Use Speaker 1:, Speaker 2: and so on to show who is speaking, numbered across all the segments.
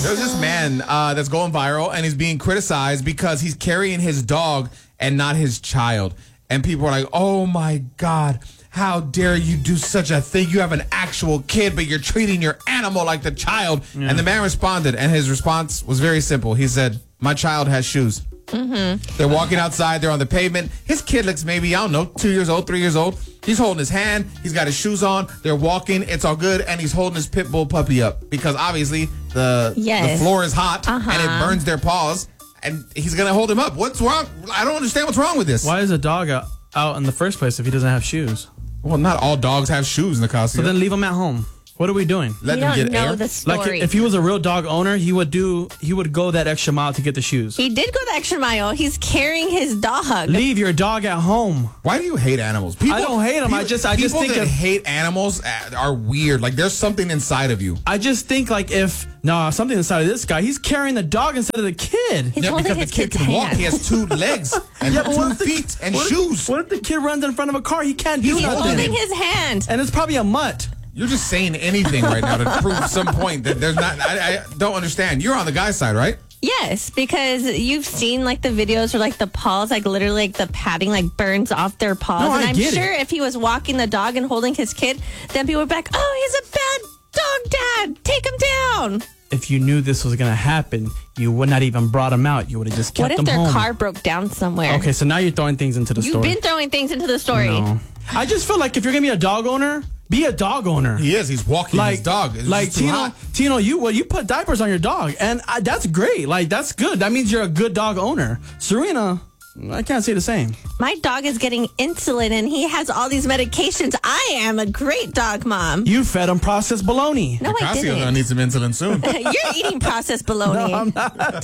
Speaker 1: There's this man that's going viral, and he's being criticized because he's carrying his dog and not his child. And people are like, oh my God, how dare you do such a thing? You have an actual kid, but you're treating your animal like the child. Yeah. And the man responded, and his response was very simple. He said, my child has shoes. Mm-hmm. They're walking outside. They're on the pavement. His kid looks maybe, I don't know, 2 years old, 3 years old. He's holding his hand. He's got his shoes on. They're walking. It's all good. And he's holding his pit bull puppy up because obviously the floor is hot and it burns their paws. And he's going to hold him up. What's wrong? I don't understand what's wrong with this.
Speaker 2: Why is a dog out in the first place if he doesn't have shoes?
Speaker 1: Well, not all dogs have shoes, Nicasio.
Speaker 2: So then leave him at home. What are we doing?
Speaker 1: Let them get air.
Speaker 3: The story.
Speaker 2: Like if he was a real dog owner, he would go that extra mile to get the shoes.
Speaker 3: He did go the extra mile. He's carrying his dog.
Speaker 2: Leave your dog at home.
Speaker 1: Why do you hate animals?
Speaker 2: I don't hate them. I just think
Speaker 1: that hate animals are weird. Like there's something inside of you.
Speaker 2: I just think like something inside of this guy. He's carrying the dog instead of the kid.
Speaker 3: He's holding
Speaker 1: because
Speaker 3: his
Speaker 1: the kid can
Speaker 3: hand.
Speaker 1: walk. He has 2 legs and 2 feet and shoes.
Speaker 2: What if the kid runs in front of a car? He can't do
Speaker 3: He's
Speaker 2: nothing.
Speaker 3: holding his hand.
Speaker 2: And it's probably a mutt.
Speaker 1: You're just saying anything right now to prove some point that there's not. I don't understand. You're on the guy's side, right?
Speaker 3: Yes, because you've seen like the videos where like the paws, like literally like the padding like burns off their paws.
Speaker 2: No,
Speaker 3: and I'm
Speaker 2: get
Speaker 3: sure if he was walking the dog and holding his kid, then people would be like, oh, he's a bad dog dad. Take him down.
Speaker 2: If you knew this was going to happen, you would not even brought him out. You would have just kept him home.
Speaker 3: What if their car broke down somewhere?
Speaker 2: Okay, so now you're throwing things into the story.
Speaker 3: You've been throwing things into the story.
Speaker 2: No. I just feel like if you're going to be a dog owner, be a dog owner.
Speaker 1: He is. He's walking his dog. It's
Speaker 2: like Tino, you put diapers on your dog, and that's great. Like that's good. That means you're a good dog owner. Serena, I can't say the same.
Speaker 3: My dog is getting insulin, and he has all these medications. I am a great dog mom.
Speaker 2: You fed him processed bologna.
Speaker 3: No, I
Speaker 1: Nicasio
Speaker 3: didn't.
Speaker 1: gonna need some insulin soon.
Speaker 3: You're eating processed bologna.
Speaker 2: No, I'm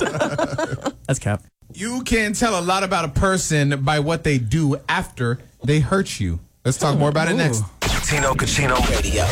Speaker 2: not. That's cap.
Speaker 1: You can tell a lot about a person by what they do after they hurt you. Let's talk more about it next.
Speaker 4: Tino Cucino Radio.